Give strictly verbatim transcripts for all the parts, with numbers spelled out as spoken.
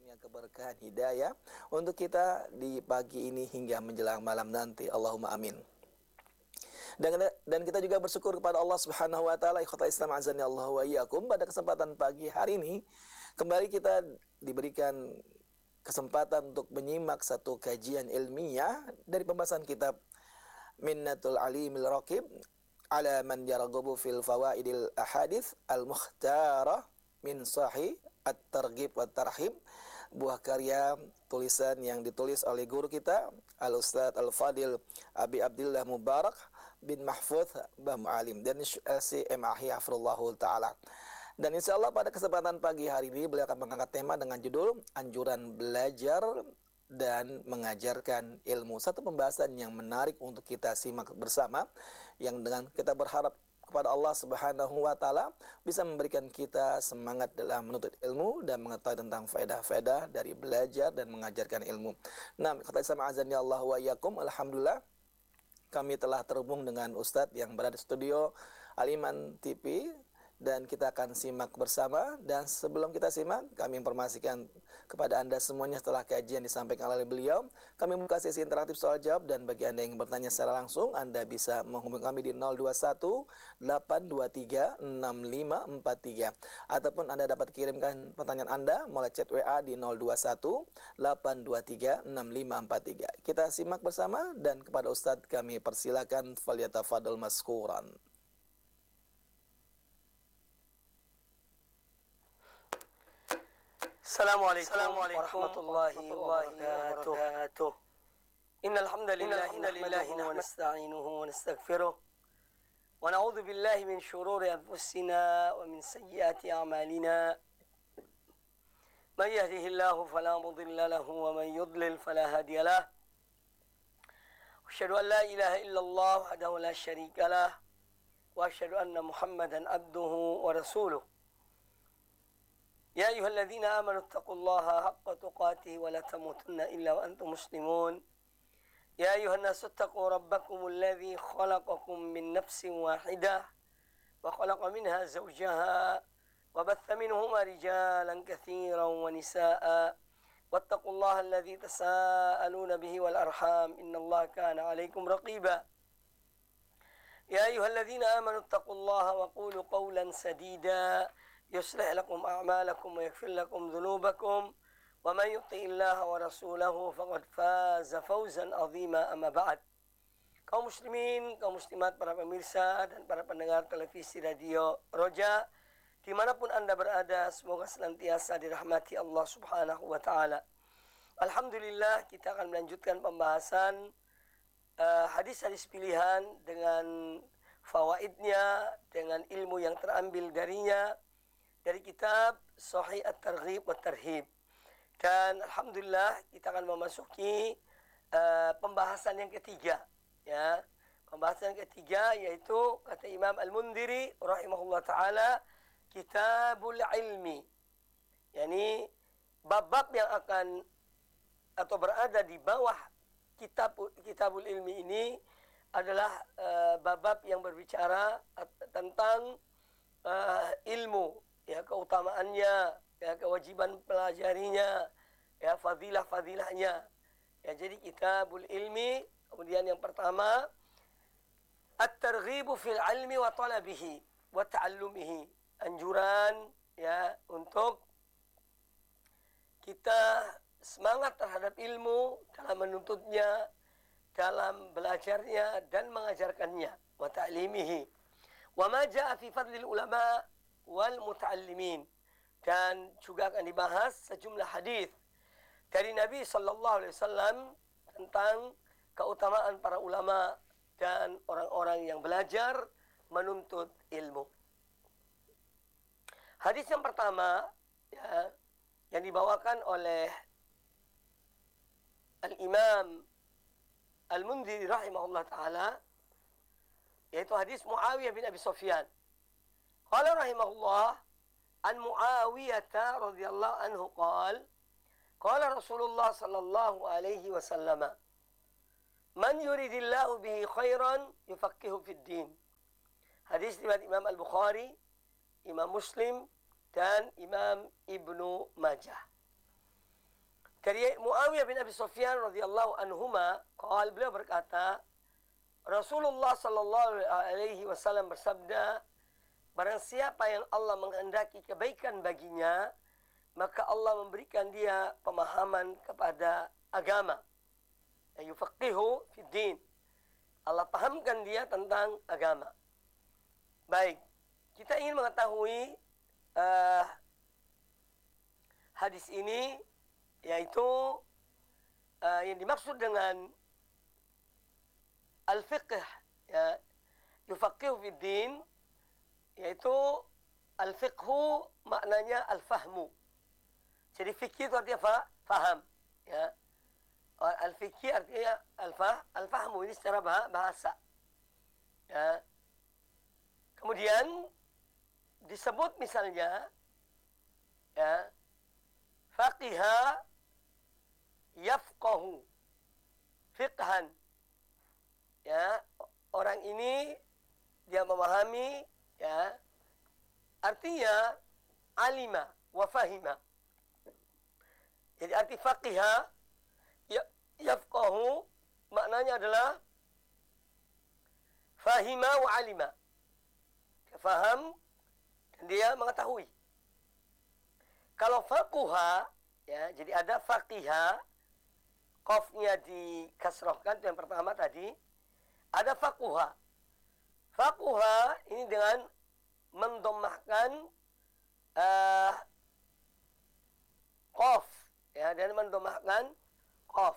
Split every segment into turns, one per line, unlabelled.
kurnia keberkahan hidayah untuk kita di pagi ini hingga menjelang malam nanti. Allahumma amin. Dan, dan kita juga bersyukur kepada Allah Subhanahu wa taala. Ikhwatal Islam azani Allah wa iyyakum, pada kesempatan pagi hari ini kembali kita diberikan kesempatan untuk menyimak satu kajian ilmiah dari pembahasan kitab Minnatul Alimil Raqib ala man yarghabu fil fawaidil ahadits al-mukhtarah min sahih at-targhib wa tarhib, buah karya tulisan yang ditulis oleh guru kita Al-Ustaz Al-Fadil Abi Abdillah Mubarak bin Mahfudz Bah Mu'alim dan si M A Hafrullahu Ta'ala. Dan insya Allah pada kesempatan pagi hari ini beliau akan mengangkat tema dengan judul Anjuran Belajar dan Mengajarkan Ilmu. Satu pembahasan yang menarik untuk kita simak bersama, yang dengan kita berharap kepada Allah Subhanahu wa taala bisa memberikan kita semangat dalam menuntut ilmu dan mengetahui tentang faedah-faedah dari belajar dan mengajarkan ilmu. Nah, kata sama azan ya Allah wa iyyakum, alhamdulillah kami telah terhubung dengan Ustadz yang berada di studio Al-Iman T V dan kita akan simak bersama. Dan sebelum kita simak, kami informasikan kepada Anda semuanya setelah kajian disampaikan oleh beliau, kami membuka sesi interaktif soal jawab, dan bagi Anda yang bertanya secara langsung, Anda bisa menghubungi kami di nol dua satu delapan dua tiga enam lima empat tiga, ataupun Anda dapat kirimkan pertanyaan Anda melalui chat W A di nol dua satu delapan dua tiga enam lima empat tiga. Kita simak bersama, dan kepada Ustadz kami persilakan, falyatafadhal maskuran.
Assalamualaikum warahmatullahi wabarakatuh. Innal hamdalillah nahmaduhu wa nasta'inuhu wa nastaghfiruh wa na'udzu billahi min shururi anfusina wa min sayyiati a'malina. May yahdihillahu fala mudilla lahu wa man yudlil fala hadiya lahu. Asyhadu an la ilaha illallah wahdahu la syarika lah wa asyhadu anna Muhammadan abduhu wa rasuluh. يا أيها الذين آمنوا اتقوا الله حق تقاته ولا تموتن إلا وأنتم مسلمون. يا أيها الناس اتقوا ربكم الذي خلقكم من نفس واحدة وخلق منها زوجها وبث منهما رجالا كثيرا ونساء واتقوا الله الذي تساءلون به والأرحام إن الله كان عليكم رقيبا. يا أيها الذين آمنوا اتقوا الله وقولوا قولا سديدا يصلح لكم أعمالكم ويغفر لكم ذنوبكم ومن يطع الله ورسوله فقد فاز فوزا عظيما. أما بعد. Kaum muslimin, kaum muslimat, para pemirsa dan para pendengar televisi radio Roja dimanapun Anda berada, semoga senantiasa dirahmati Allah Subhanahu wa taala. Alhamdulillah, kita akan melanjutkan pembahasan uh, hadis-hadis pilihan dengan fawaidnya, dengan ilmu yang terambil darinya, dari kitab Sahih At-Targhib wa Tarhib. Dan alhamdulillah kita akan memasuki uh, pembahasan yang ketiga, ya. Pembahasan yang ketiga yaitu kata Imam Al-Mundhiri rahimahullah taala, Kitabul Ilmi. Yani bab-bab yang akan atau berada di bawah kitab Kitabul Ilmi ini adalah uh, bab-bab yang berbicara tentang uh, ilmu, ya, keutamaannya, ya, kewajiban pelajarinya, ya, fadilah-fadilahnya. Ya, jadi Kitabul Ilmi. Kemudian yang pertama, At-Targhibu fil ilmi wa talabihi wa ta'allumihi. Anjuran, ya, untuk kita semangat terhadap ilmu, dalam menuntutnya, dalam belajarnya dan mengajarkannya. Wa ta'limihi. Wa ma ja'a fi fadlil ulama wal muta'allimin. Dan juga akan dibahas sejumlah hadis dari Nabi sallallahu alaihi wasallam tentang keutamaan para ulama dan orang-orang yang belajar menuntut ilmu. Hadis yang pertama, ya, yang dibawakan oleh Al-Imam Al-Mundhiri rahimahullah taala, yaitu hadis Muawiyah bin Abi Sufyan. Qala rahimahullah an Muawiyah radhiyallahu anhu qala qala Rasulullah sallallahu alaihi wasallam man yuridillahu bihi khairan yufaqihu fid din. Hadis riwayat Imam Al-Bukhari, Imam Muslim dan Imam Ibnu Majah. Dari Muawiyah bin Abi Sufyan radhiyallahu anhuma, qala, beliau berkata, Rasulullah sallallahu alaihi wasallam bersabda, barang siapa yang Allah menghendaki kebaikan baginya, maka Allah memberikan dia pemahaman kepada agama. Yufaqihu fid din. Allah pahamkan dia tentang agama. Baik, kita ingin mengetahui uh, hadis ini, yaitu uh, yang dimaksud dengan al-fiqh, ya, yufaqihu fid din, yaitu al-fiqhu maknanya al-fahmu. Jadi fikih itu artinya fa, faham, ya. Al-fikih artinya al-fah, al-fahmu, ini secara bahasa. Ya. Kemudian disebut misalnya, ya, faqiha yafqahu fiqhan. Ya, orang ini dia memahami, ya, artinya alima wa fahima. Jadi arti faqiha ya, yafqahu maknanya adalah fahima wa alima. Dia faham dan dia mengetahui. Kalau faquha, ya, jadi ada faqiha, qafnya dikasrohkan, itu yang pertama tadi. Ada faquha. Faquha ini dengan mendomahkan uh, qaf, ya, dan mendomahkan qaf.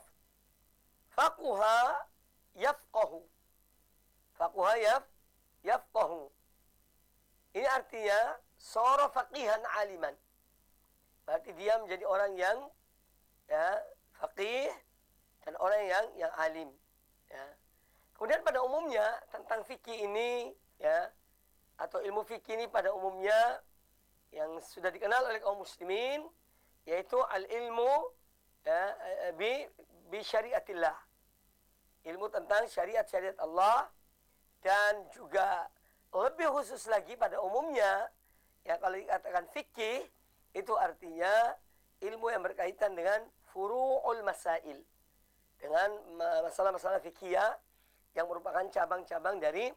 Faquha yafqahu. Faquha yaf, yafqahu. Ini artinya sara faqihan aliman. Berarti dia menjadi orang yang, ya, faqih dan orang yang yang alim, ya. Kemudian pada umumnya tentang fikih ini, ya, atau ilmu fikih ini pada umumnya yang sudah dikenal oleh kaum muslimin, yaitu al-ilmu, ya, bi bi syariatillah. Ilmu tentang syariat-syariat Allah, dan juga lebih khusus lagi pada umumnya, ya, kalau dikatakan fikih itu artinya ilmu yang berkaitan dengan furu'ul masail, dengan masalah-masalah fikihah yang merupakan cabang-cabang dari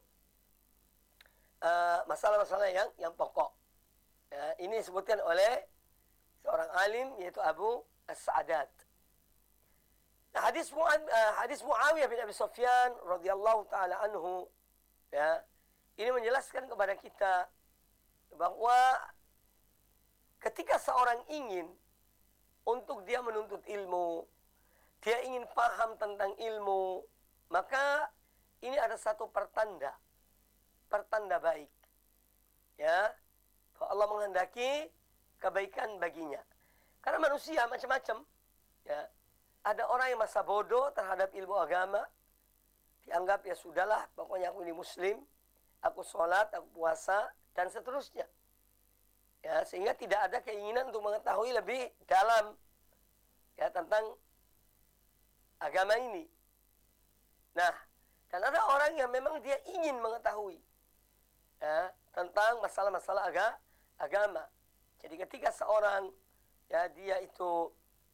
masalah-masalah uh, yang yang pokok. Ya, ini disebutkan oleh seorang alim, yaitu Abu As-Sa'adat. Nah, hadis Mu'ad, uh, hadis Muawiyah bin Abi Sufyan radhiyallahu taala anhu, ya, ini menjelaskan kepada kita bahwa ketika seorang ingin untuk dia menuntut ilmu, dia ingin paham tentang ilmu, maka ini ada satu pertanda, pertanda baik, ya, bahwa Allah menghendaki kebaikan baginya. Karena manusia macam-macam, ya. Ada orang yang masa bodoh terhadap ilmu agama, dianggap ya sudahlah, pokoknya aku ini muslim, aku sholat, aku puasa, dan seterusnya. Ya, sehingga tidak ada keinginan untuk mengetahui lebih dalam, ya, tentang agama ini. Nah, dan ada orang yang memang dia ingin mengetahui, ya, tentang masalah-masalah aga, agama. Jadi ketika seorang, ya, dia itu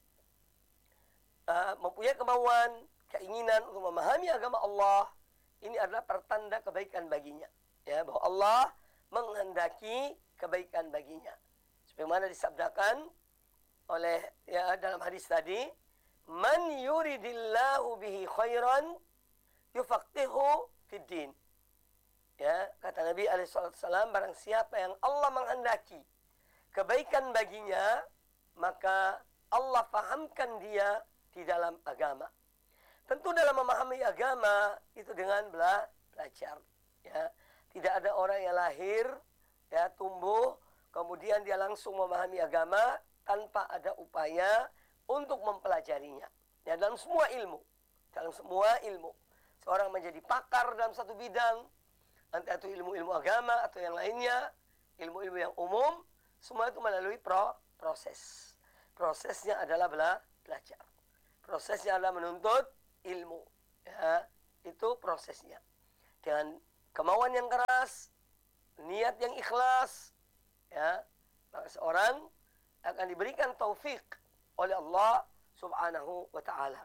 uh, mempunyai kemauan, keinginan untuk memahami agama Allah, ini adalah pertanda kebaikan baginya, ya, bahwa Allah menghendaki kebaikan baginya. Sebagaimana disabdakan oleh, ya, dalam hadis tadi, man yuridillahu bihi khairan yufaqihu fid din. Ya, kata Nabi alaihi wasallam, barang siapa yang Allah menghendaki kebaikan baginya, maka Allah fahamkan dia di dalam agama. Tentu dalam memahami agama itu dengan bela, belajar, ya. Tidak ada orang yang lahir, ya, tumbuh, kemudian dia langsung memahami agama tanpa ada upaya untuk mempelajarinya. Ya, dalam semua ilmu, dalam semua ilmu, seorang menjadi pakar dalam satu bidang, entah itu ilmu-ilmu agama atau yang lainnya, ilmu-ilmu yang umum, semua itu melalui pro, proses. Prosesnya adalah bela, belajar. Prosesnya adalah menuntut ilmu. Ya, itu prosesnya. Dengan kemauan yang keras, niat yang ikhlas, ya, maka seorang akan diberikan taufik oleh Allah Subhanahu wa ta'ala.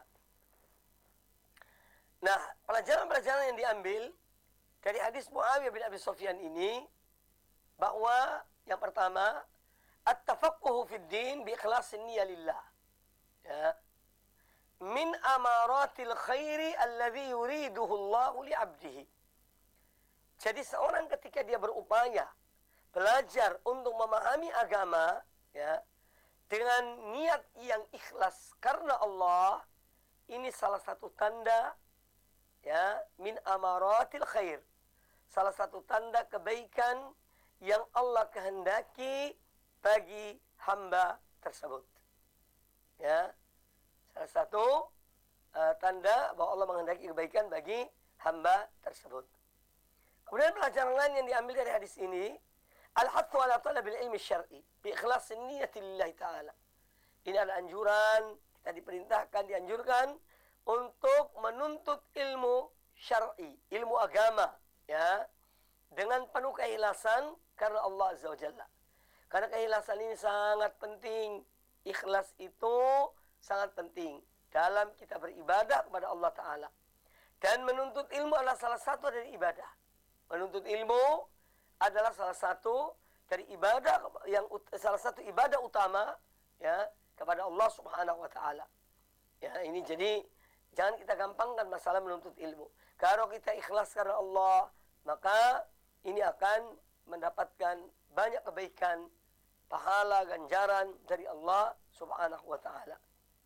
Nah, pelajaran-pelajaran yang diambil dari hadis Muawiyah bin Abi Sufyan ini, bahwa yang pertama, at-tafaqquhu fid din bi ikhlasin niyyah lillah. Ya. Min amaratil khairi alladhi yuriduhu Allahu li 'abdihi. Jadi seorang ketika dia berupaya belajar untuk memahami agama, ya, dengan niat yang ikhlas karena Allah, ini salah satu tanda, ya, min amaratil khair, salah satu tanda kebaikan yang Allah kehendaki bagi hamba tersebut. Ya, salah satu uh, tanda bahwa Allah menghendaki kebaikan bagi hamba tersebut. Kemudian pelajaran lain yang diambil dari hadis ini, al-hathu ala talabil ilmi syar'i bi ikhlasin niyyati lillahi ta'ala. Ini adalah anjuran, kita diperintahkan, dianjurkan untuk menuntut ilmu syar'i, ilmu agama, ya, dengan penuh keikhlasan karena Allah Azza wa Jalla. Karena keikhlasan ini sangat penting. Ikhlas itu sangat penting dalam kita beribadah kepada Allah Ta'ala. Dan menuntut ilmu adalah salah satu dari ibadah. Menuntut ilmu adalah salah satu dari ibadah, yang salah satu ibadah utama, ya, kepada Allah Subhanahu wa Ta'ala. Ya, ini jadi jangan kita gampangkan masalah menuntut ilmu. Kalau kita ikhlas karena Allah, maka ini akan mendapatkan banyak kebaikan, pahala, ganjaran dari Allah Subhanahu wa Ta'ala.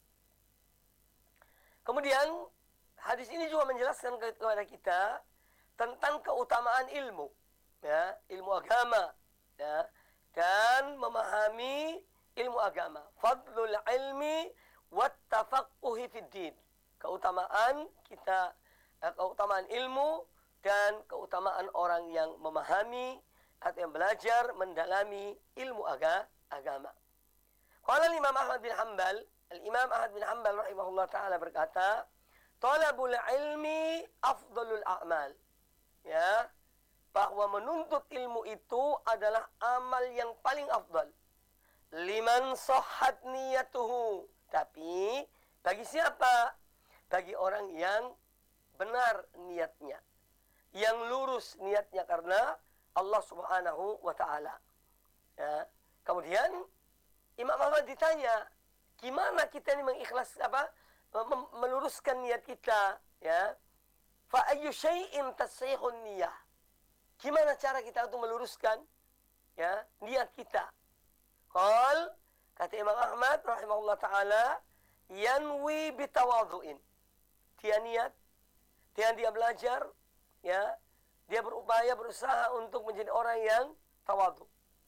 Kemudian hadis ini juga menjelaskan kepada kita tentang keutamaan ilmu, ya, ilmu agama, ya, dan memahami ilmu agama. Fadlul ilmi wat tafaqquhi fid din. Keutamaan kita, keutamaan ilmu dan keutamaan orang yang memahami atau yang belajar mendalami ilmu aga, agama. Qala Imam Ahmad bin Hanbal, Al-Imam Ahmad bin Hanbal rahimahullah ta'ala berkata, talabul ilmi afdalul a'mal. Ya, bahwa menuntut ilmu itu adalah amal yang paling afdal. Liman sahhat niyatuhu. Tapi bagi siapa? Bagi orang yang benar niatnya, yang lurus niatnya karena Allah Subhanahu wa Ta'ala. Ya. Kemudian Imam Ahmad ditanya, gimana kita ini mengikhlas apa? Meluruskan niat kita, ya. Fa ayyu syai'in tasihun niyah. Gimana cara kita untuk meluruskan, ya, niat kita? Qal, kata Imam Ahmad rahimahullah taala, yanwi bitawadhu'in. Dia niat, dia dia belajar, ya, dia berupaya berusaha untuk menjadi orang yang tawadhu.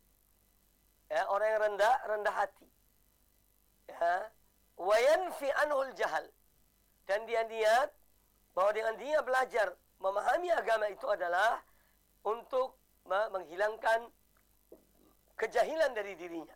Ya, orang yang rendah, rendah hati. Ya, wa yanfi anhul jahal. Dan dia niat bahwa dengan dia belajar memahami agama itu adalah untuk menghilangkan kejahilan dari dirinya.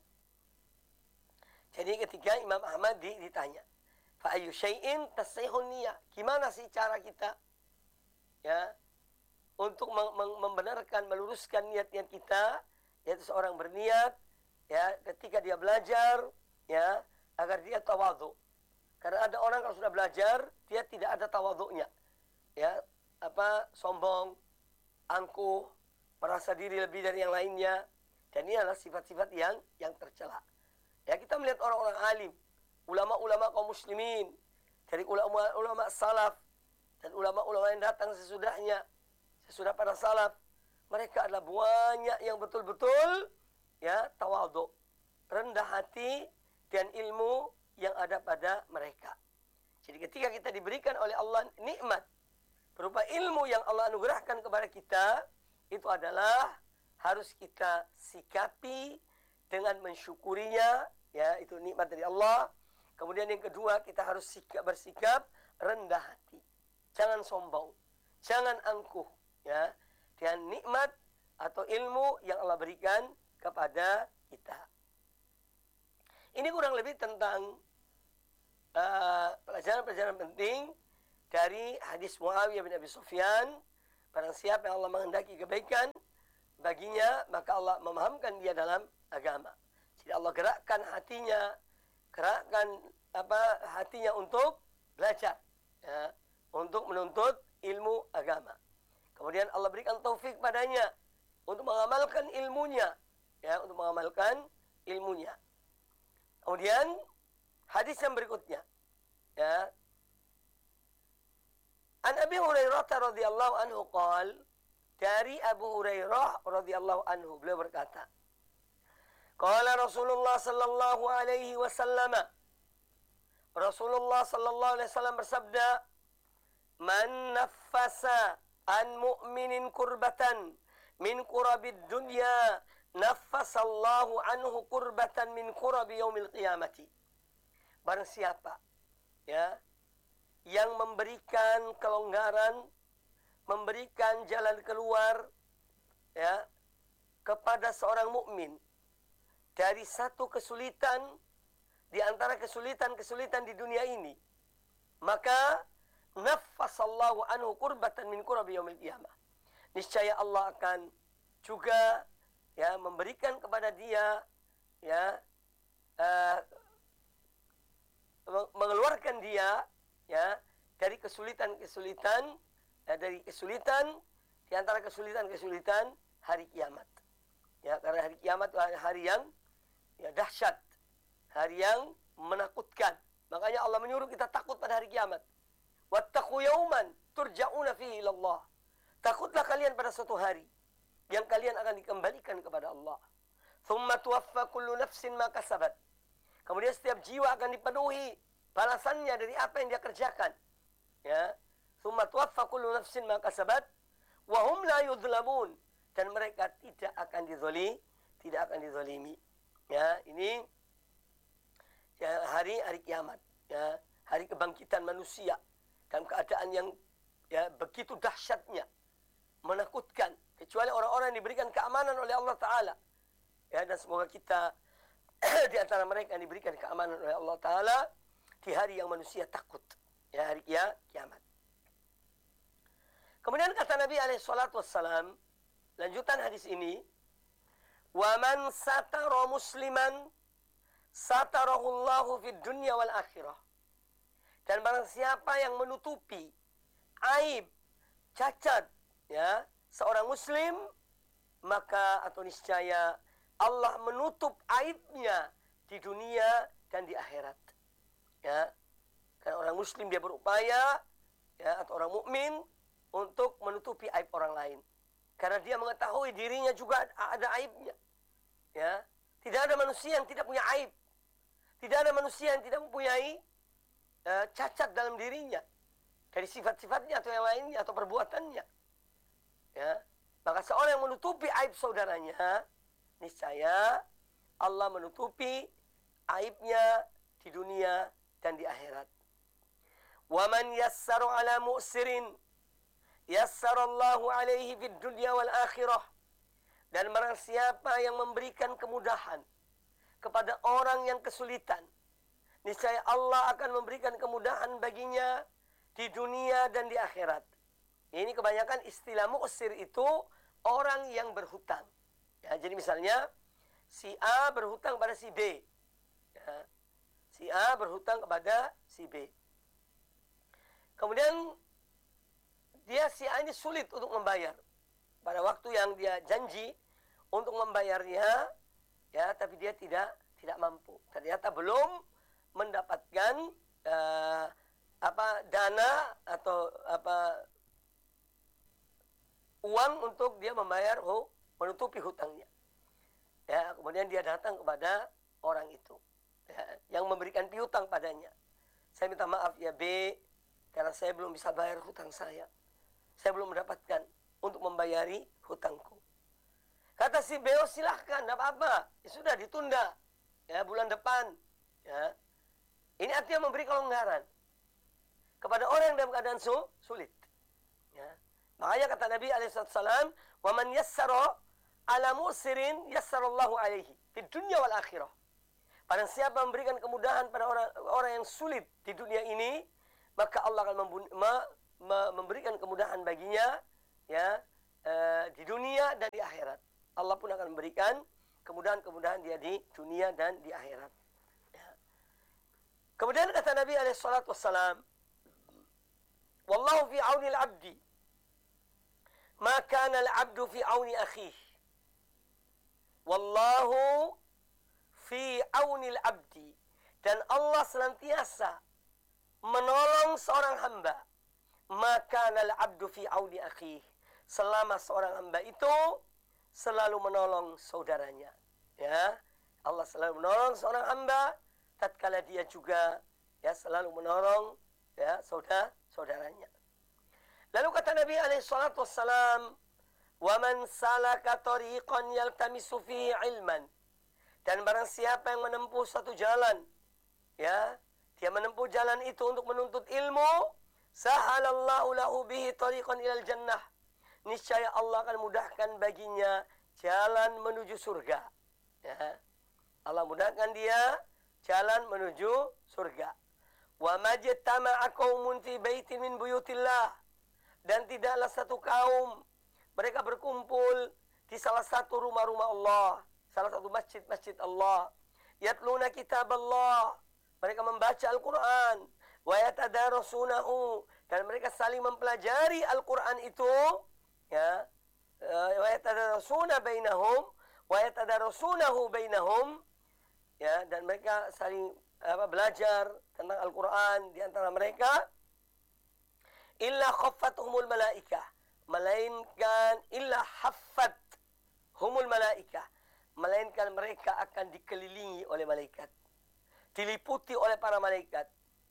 Jadi ketika Imam Ahmad ditanya, fa ayyu syai'in tasihun niyah, gimana sih cara kita, ya, untuk membenarkan, meluruskan niat-niat kita, yaitu seorang berniat, ya, ketika dia belajar, ya, agar dia tawadhu. Karena ada orang kalau sudah belajar, dia tidak ada tawadhu'nya. Ya, apa, sombong, angkuh, merasa diri lebih dari yang lainnya. Dan ini adalah sifat-sifat yang yang tercela. Ya, kita melihat orang-orang alim, ulama-ulama kaum muslimin, dari ulama-ulama salaf, dan ulama-ulama yang datang sesudahnya, sesudah para salaf, mereka adalah banyak yang betul-betul, ya, tawadhu, rendah hati, dan ilmu yang ada pada mereka. Jadi ketika kita diberikan oleh Allah nikmat berupa ilmu yang Allah anugerahkan kepada kita, itu adalah harus kita sikapi dengan mensyukurinya, ya, itu nikmat dari Allah. Kemudian yang kedua, kita harus sikap, bersikap rendah hati. Jangan sombong, jangan angkuh, ya, dengan nikmat atau ilmu yang Allah berikan kepada kita. Ini kurang lebih tentang Uh, pelajaran-pelajaran penting dari hadis Muawiyah bin Abi Sufyan. Barang siapa yang Allah menghendaki kebaikan baginya, maka Allah memahamkan dia dalam agama. Jadi Allah gerakkan hatinya gerakkan apa hatinya untuk belajar, ya, untuk menuntut ilmu agama. Kemudian Allah berikan taufik padanya untuk mengamalkan ilmunya, ya, untuk mengamalkan ilmunya. Kemudian hadis yang berikutnya, ya. An Abi Hurairah radhiyallahu anhu qala, dari Abu Hurairah radhiyallahu anhu, beliau berkata, qala Rasulullah sallallahu alaihi wasallam, Rasulullah sallallahu alaihi wasallam bersabda, man naffasa an mu'minin kurbatan min kurabid dunya naffasallahu anhu kurbatan min kurabi yaumil qiyamati. Barang siapa, ya, yang memberikan kelonggaran, memberikan jalan keluar, ya, kepada seorang mukmin dari satu kesulitan di antara kesulitan-kesulitan di dunia ini, maka naffasallahu anhu kurbatan min kurabi yaumil qiyamah. Niscaya Allah akan juga, ya, memberikan kepada dia, ya, uh, mengeluarkan dia, ya, dari kesulitan-kesulitan, ya, dari kesulitan di antara kesulitan-kesulitan hari kiamat. Ya, karena hari kiamat itu hari yang, ya, dahsyat, hari yang menakutkan. Makanya Allah menyuruh kita takut pada hari kiamat. Wattaqu yauman turja'una fihi ila Allah. Takutlah kalian pada suatu hari yang kalian akan dikembalikan kepada Allah. Thumma tuwaffa kullu nafsin ma kasabat. Kemudian setiap jiwa akan dipenuhi balasannya dari apa yang dia kerjakan. Ya. Thumma tuwaffa kullu nafsin ma kasabat wa hum la yudhlamun, dan mereka tidak akan dizalimi, tidak akan dizalimi. Ya, ini, ya, hari hari kiamat, ya, hari kebangkitan manusia dalam keadaan yang, ya, begitu dahsyatnya, menakutkan, kecuali orang-orang yang diberikan keamanan oleh Allah Ta'ala. Ya, dan semoga kita di antara mereka yang diberikan keamanan oleh Allah Ta'ala di hari yang manusia takut, ya, hari kia, kiamat. Kemudian kata Nabi alaihi salatu wassalam, lanjutan hadis ini, وَمَنْ سَتَرَ مُسْلِمًا سَتَرَهُ اللَّهُ فِي الدُّنْيَا وَالْآخِرَةِ. Dan barang siapa yang menutupi aib, cacat, ya, seorang muslim, maka atau niscaya Allah menutup aibnya di dunia dan di akhirat. Ya. Karena orang muslim dia berupaya, ya, atau orang mukmin untuk menutupi aib orang lain. Karena dia mengetahui dirinya juga ada aibnya. Ya. Tidak ada manusia yang tidak punya aib. Tidak ada manusia yang tidak mempunyai uh, cacat dalam dirinya, dari sifat-sifatnya atau yang lainnya atau perbuatannya. Ya. Maka seorang yang menutupi aib saudaranya, niscaya Allah menutupi aibnya di dunia dan di akhirat. Wa man yassara ala mu'sirin yassarallahu alaihi fid dunya wal akhirah. Dan barang siapa yang memberikan kemudahan kepada orang yang kesulitan, niscaya Allah akan memberikan kemudahan baginya di dunia dan di akhirat. Ini kebanyakan istilah mu'sir itu orang yang berhutang. Ya, jadi misalnya si A berhutang pada si B. Ya, si A berhutang kepada si B. Kemudian dia si A ini sulit untuk membayar pada waktu yang dia janji untuk membayarnya, ya, tapi dia tidak tidak mampu. Ternyata belum mendapatkan uh, apa dana atau apa uang untuk dia membayar, oh, menutupi hutangnya. Ya, kemudian dia datang kepada orang itu, ya, yang memberikan piutang padanya. Saya minta maaf ya B, karena saya belum bisa bayar hutang saya. Saya belum mendapatkan untuk membayari hutangku. Kata si B, oh, silahkan, tidak apa-apa. Ya, sudah ditunda, ya, bulan depan. Ya. Ini artinya memberi kelonggaran kepada orang yang dalam keadaan sulit. Ya. Makanya kata Nabi alaihi salam, "Wa man yassara ala mu'sirin yassarallahu alaihi di dunya wal akhirah." Barang siapa memberikan kemudahan pada orang orang yang sulit di dunia ini, maka Allah akan membun- me- me- memberikan kemudahan baginya, ya, uh, di dunia dan di akhirat. Allah pun akan memberikan kemudahan-kemudahan dia di dunia dan di akhirat. Ya. Kemudian kata Nabi alaihi salatu wassalam, "Wallahu fi auni al-'abdi, ma kana al-'abdu fi auni akhihi." Wallahu fi auni al-'abdi. Dan Allah senantiasa menolong seorang hamba. Maka al-'abdu fi auni akhihi. Selama seorang hamba itu selalu menolong saudaranya. Ya, Allah selalu menolong seorang hamba tatkala dia juga ya selalu menolong ya saudara saudaranya. Lalu kata Nabi alaihi salatu wassalam, "Wa man salaka tariqan yaltamisu fihi ilman." Dan barang siapa yang menempuh satu jalan, ya, dia menempuh jalan itu untuk menuntut ilmu, sahalallahu lahu bihi tariqan ilal jannah. Niscaya Allah akan mudahkan baginya jalan menuju surga. Ya. Allah mudahkan dia jalan menuju surga. Wa majtama'a qaumun fi baitin min buyutillah. Dan tidaklah satu kaum mereka berkumpul di salah satu rumah-rumah Allah, salah satu masjid-masjid Allah. Yatluna kitab Allah. Mereka membaca Al-Quran. Wa yatadarasunahu. Dan mereka saling mempelajari Al-Quran itu. Ya. Wa yatadarasuna bainahum. Wa yatadarasunahu bainahum. Ya, dan mereka saling apa, belajar tentang Al-Quran di antara mereka. Illa khaffatuhumul malaikah. Melainkan illa haffat humul malaikah. Melainkan mereka akan dikelilingi oleh malaikat. Diliputi oleh para malaikat.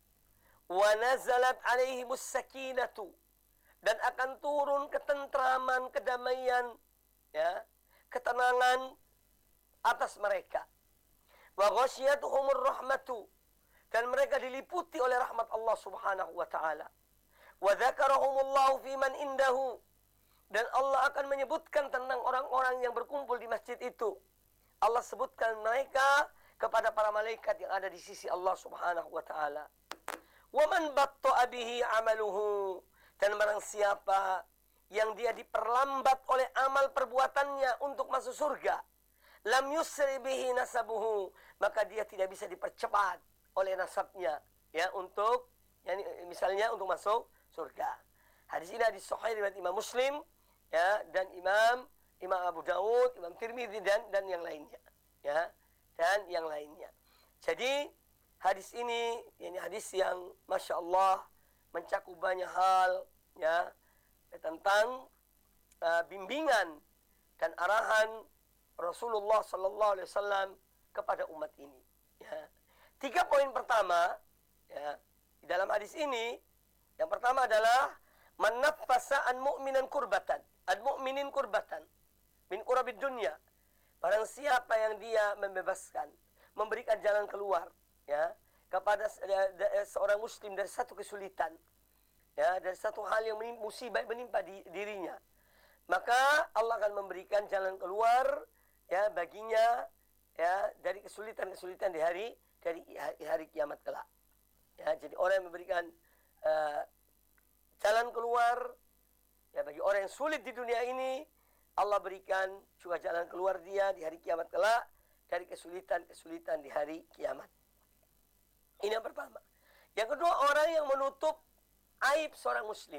Wa nazalat alaihimus sakinatu. Dan akan turun ketentraman, kedamaian, ya, ketenangan atas mereka. Wa ghasyiyatuhumur rahmatu. Dan mereka diliputi oleh rahmat Allah Subhanahu wa taala. Wa dzakarahumullahu fi man indahu. Dan Allah akan menyebutkan tentang orang-orang yang berkumpul di masjid itu. Allah sebutkan mereka kepada para malaikat yang ada di sisi Allah Subhanahu wa taala. Wa man batta'a bihi 'amaluhu. Dan barang siapa yang dia diperlambat oleh amal perbuatannya untuk masuk surga, lam yusri bihi nasabuhu, maka dia tidak bisa dipercepat oleh nasabnya ya untuk yani misalnya untuk masuk surga. Hadis ini hadis sahih riwayat Imam Muslim ya dan Imam Imam Abu Dawud, Imam Tirmidzi dan dan yang lainnya ya dan yang lainnya. Jadi hadis ini ini hadis yang Masya Allah mencakup banyak hal ya tentang uh, bimbingan dan arahan Rasulullah Sallallahu Alaihi Wasallam kepada umat ini. Ya. Tiga poin pertama ya, di dalam hadis ini, yang pertama adalah manafasa an mu'minan kurbatan, an mu'minin kurbatan min kurabid dunya. Barang siapa yang dia membebaskan, memberikan jalan keluar, ya, kepada seorang muslim dari satu kesulitan, ya, dari satu hal yang musibah menimpa di, dirinya, maka Allah akan memberikan jalan keluar ya baginya ya dari kesulitan-kesulitan di hari dari hari kiamat kelak. Ya, jadi orang yang memberikan uh, jalan keluar ya bagi orang yang sulit di dunia ini, Allah berikan juga jalan keluar dia di hari kiamat kelak dari kesulitan-kesulitan di hari kiamat. Ini yang pertama. Yang kedua, orang yang menutup aib seorang muslim.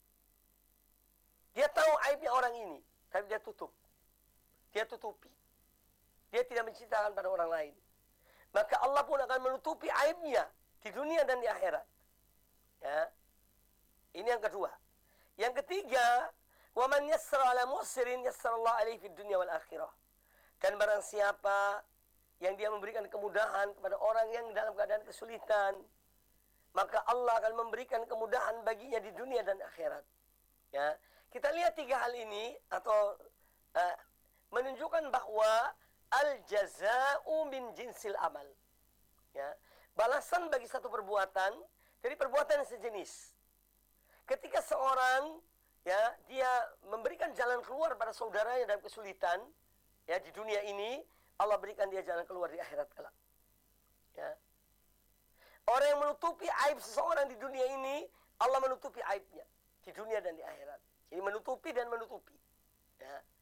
Dia tahu aibnya orang ini, tapi dia tutup. Dia tutupi. Dia tidak menceritakan pada orang lain. Maka Allah pun akan menutupi aibnya di dunia dan di akhirat. Ya. Ini yang kedua. Yang ketiga, wa man yassara 'ala mu'sirin yassarallahu 'alaihi fid dunya wal akhirah. Dan barang siapa yang dia memberikan kemudahan kepada orang yang dalam keadaan kesulitan, maka Allah akan memberikan kemudahan baginya di dunia dan akhirat. Ya, kita lihat tiga hal ini atau uh, menunjukkan bahwa al-jaza'u min jinsil amal. Ya, balasan bagi satu perbuatan dari perbuatan yang sejenis. Ketika seorang ya dia memberikan jalan keluar pada saudaranya dalam kesulitan ya di dunia ini, Allah berikan dia jalan keluar di akhirat kelak. Ya. Orang yang menutupi aib seseorang di dunia ini, Allah menutupi aibnya di dunia dan di akhirat. Jadi menutupi dan menutupi. Ya.